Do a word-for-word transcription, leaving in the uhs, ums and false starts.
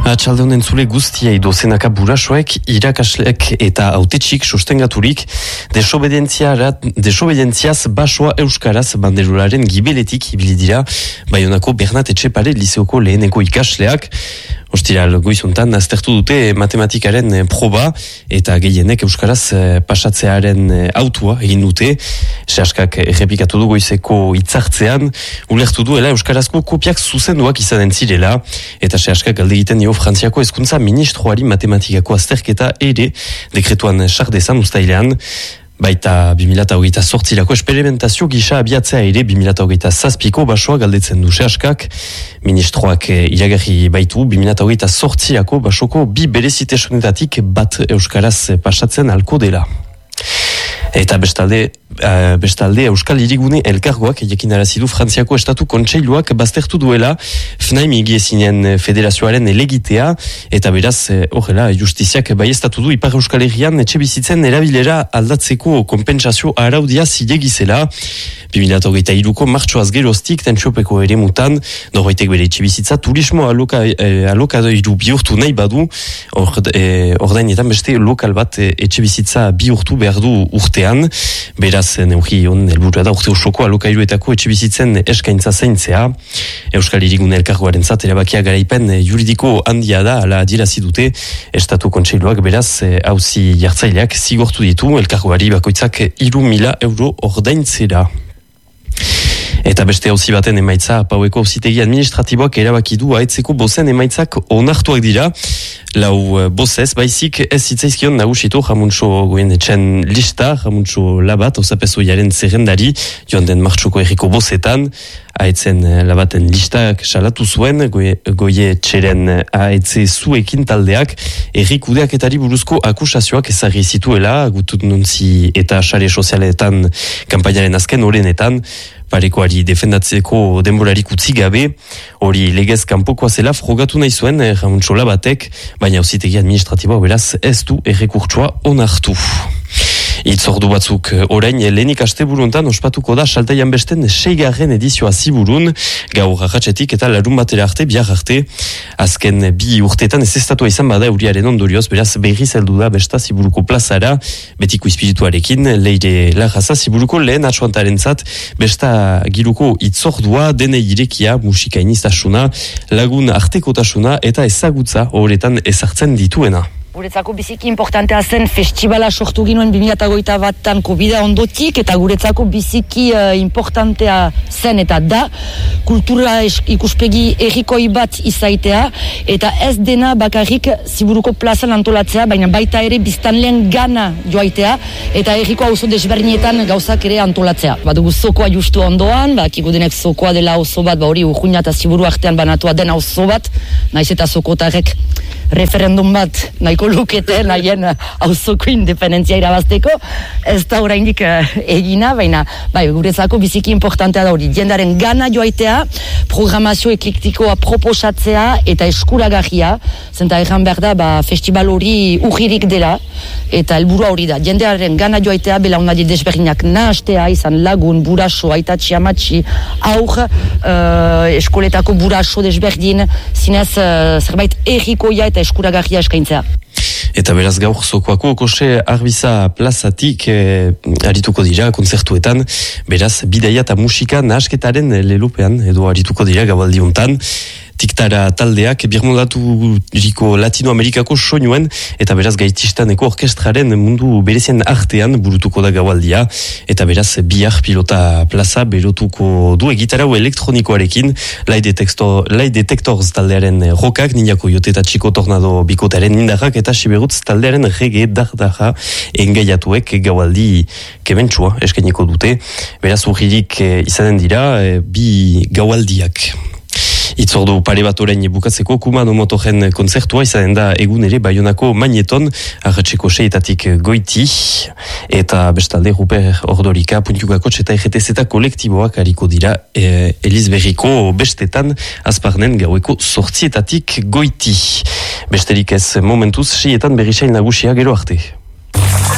Atxalde honen zule guztiei dozenaka burasoek, irakasleek eta autetxik sostengaturik desobedientziaz basoa euskaraz banderularen gibeletik ibili dira Baionako Bernat Etxepare liseoko leheneko ikasleak. Ostiral goizuntan aztertu dute matematikaren proba eta gehienek euskaraz pasatzearen autua egin dute. Sehaskak errepikatu du goizeko hitzartzean, ulertu duela euskarazko kopiak zuzenduak izanen zirela, eta sehaskak galde egiten dio Frantziako hezkuntza ministroari matematikako azterketa ere dekretuan sardezan ustailean. Baita bi mila hogeita zortzirako esperimentazio gisa abiatzea ere bi mila hogeita zazpiko basoa galdetzen du sehaskak. Ministroak iragarri baitu bi mila hogeita zortzirako basoko bi berezitasunetatik bat euskaraz pasatzen alko dela. Eta bestalde, uh, bestalde Euskal Hirigune elkargoak jakinarazi du Frantziako Estatu Kontseiluak baztertu duela FNAIM Higiezinen Federazioaren elegitea, eta beraz horrela justiziak baieztatu du Ipar Euskal Herrian etxe bizitzen erabilera aldatzeko kompensazio araudia zilegizela. bi mila hogeita hiruko martxoaz geroztik tentsiopeko ere mutan, norbaitek bere etxe bizitza turismo aloka, eh, alokadoiru bihurtu nahi badu, ord, eh, ordainetan beste lokal bat eh, etxe bizitza bihurtu behar du urtean. Beraz, neugi hon helburua da urte osoko alokairuetako etxe bizitzen eskaintza zaintzea. Euskal Hirigune elkargoaren zat erabakia garaipen juridiko handia da, ala adierazi dute Estatu Kontseiluak. Beraz, auzi jartzaileak zigortu ditu elkargoari bakoitzak hiru mila euro ordaintzera. Eta beste auzi baten emaitza Paueko auzitegi administratiboak erabaki du aetzeko bozen emaitzak onartuak dira. Lau bozez, baizik ez zitzaizkion nagusitu Jamuntxo Goienetxen lista, Jamuntxo Labat, osapezoiaren zerrendari, joan den martxoko erriko bozetan. Aetzen Labaten listak salatu zuen, Goietxeren aetze zuekin taldeak, errikudeaketari buruzko akusazioak ezarri zituela, gutut nuntzi eta sare sozialetan kanpainaren azken horrenetan, parekoari defendatzeko denborarik utzi gabe, hori legez kanpokoa zela frogatu nahi zuen Jamuntxo Labatek, baina auzitegi administratiboa beraz ez du errekurtsoa onartu. Itzordu batzuk orain lehenik asteburuntan ospatuko da Saltaian besten seigarren edizioa ziburun, gaur arratsetik eta larun batera arte, bihar arte. Azken bi urteetan ez estatua izan bada euriaren ondorioz, beraz berriz heldu da besta ziburuko plazara, betiko espirituarekin, Leire Larraza ziburuko lehen atsuantaren zat, besta giruko itzordua, dene irekia, musika iniztasuna, lagun artekotasuna eta ezagutza horretan ezartzen dituena. Guretzako biziki importantea zen festivala sortu ginuen bi mila hogeita batan kobida ondotik, eta guretzako biziki uh, importantea zen eta da kultura ikuspegi errikoi bat izaitea, eta ez dena bakarrik ziburuko plazan antolatzea, baina baita ere biztanleen gana joaitea, eta erriko auzo desberdinetan gauzak ere antolatzea. Badugu zokoa justu ondoan, bakiko denek zokoa dela auzo bat, ba hori urruina eta ziburu artean banatua den auzo bat, naiz eta zokotarrek referendum bat nahiko lukete nahien auzoko independentzia irabazteko, ez da oraindik egina, baina bai, guretzako biziki importantea da hori, jendaren gana joaitea, programazio eklektikoa proposatzea eta eskuragarria, zenta erran behar da, ba, festival hori urririk dela, eta helburua hori da, jendearen gana joaitea, belaunaldi desberdinak nahastea, izan lagun, buraso, aitatxi, amatxi, aur, uh, eskoletako buraso desberdin, zinez uh, zerbait errikoia eta eskuragarria eskaintzea. Eta beraz gaur zokoako kose arbiza plazatik eh, arituko dira kontzertuetan, beraz bidaia eta musika nahasketaren lelopean edo arituko dira gabaldi hontan. Tiktara taldeak birmoldaturiko Latinoamerikako soinuen eta beraz gaitistaneko orkestraren mundu berezien artean burutuko da gaualdia, eta beraz bihar pilota plaza berotuko du egitarau elektronikoarekin, Lie Detector, Lie Detectors taldearen rokak, Ninjako Jote eta Txiko Tornado bikotaren indarrak eta Siberutz taldearen rege dardarra engaiatuek gaualdi kementsua eskainiko dute, beraz urririk izanen dira bi gaualdiak. Itzordu pare bat orain bukatzeko Kumano Motoren kontzertua izanen da egun ere Baionako Magneton, arratseko seietatik goiti, eta bestalde Ruper Ordorika, Puntiukako eta E G T Z kolektiboak hariko dira e, Elizberriko bestetan azparnen gaueko sortzietatik goiti. Besterik ez momentuz, seietan berrisail nagusia gero arte.